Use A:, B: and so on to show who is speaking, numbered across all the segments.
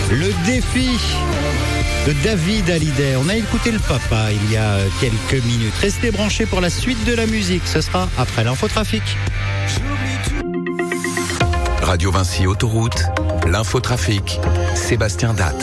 A: Le défi de David Hallyday. On a écouté le papa il y a quelques minutes. Restez branchés pour la suite de la musique. Ce sera après l'infotrafic.
B: Radio Vinci Autoroute, l'infotrafic, Sébastien Datte.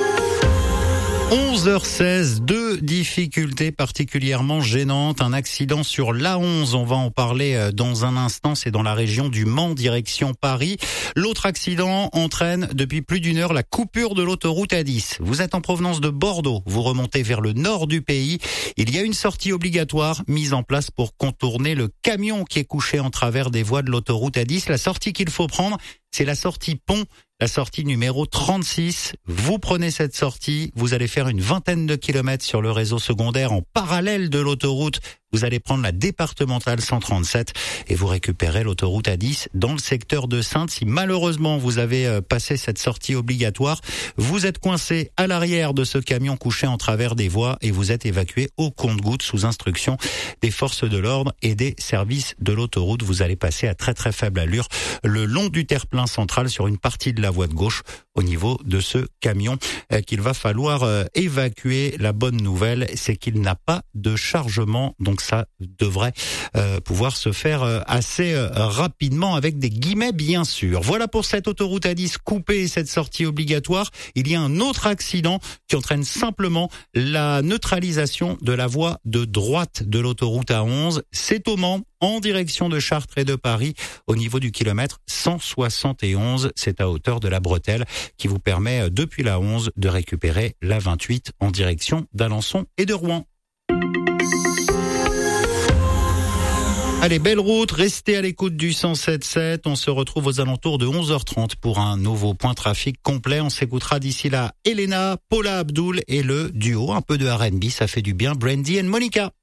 A: 11h16, deux difficultés particulièrement gênantes. Un accident sur l'A11, on va en parler dans un instant, c'est dans la région du Mans, direction Paris. L'autre accident entraîne depuis plus d'une heure la coupure de l'autoroute A10. Vous êtes en provenance de Bordeaux, vous remontez vers le nord du pays. Il y a une sortie obligatoire mise en place pour contourner le camion qui est couché en travers des voies de l'autoroute A10. La sortie qu'il faut prendre, c'est la sortie Pont, la sortie numéro 36. Vous prenez cette sortie, vous allez faire une vingtaine de kilomètres sur le réseau secondaire en parallèle de l'autoroute. Vous allez prendre la départementale 137 et vous récupérez l'autoroute A10 dans le secteur de Saintes. Si malheureusement vous avez passé cette sortie obligatoire, vous êtes coincé à l'arrière de ce camion couché en travers des voies et vous êtes évacué au compte-gouttes sous instruction des forces de l'ordre et des services de l'autoroute. Vous allez passer à très très faible allure le long du terre-plein central sur une partie de la voie de gauche au niveau de ce camion qu'il va falloir évacuer. La bonne nouvelle, c'est qu'il n'a pas de chargement, donc ça devrait pouvoir se faire assez rapidement avec des guillemets bien sûr. Voilà pour cette autoroute A10 coupée et cette sortie obligatoire. Il y a un autre accident qui entraîne simplement la neutralisation de la voie de droite de l'autoroute A11. C'est au Mans, en direction de Chartres et de Paris, au niveau du kilomètre 171. C'est à hauteur de la bretelle qui vous permet, depuis la 11, de récupérer la 28 en direction d'Alençon et de Rouen. Allez, belle route, restez à l'écoute du 107.7. On se retrouve aux alentours de 11h30 pour un nouveau point trafic complet. On s'écoutera d'ici là Elena, Paula Abdul et le duo, un peu de R&B, ça fait du bien, Brandy and Monica.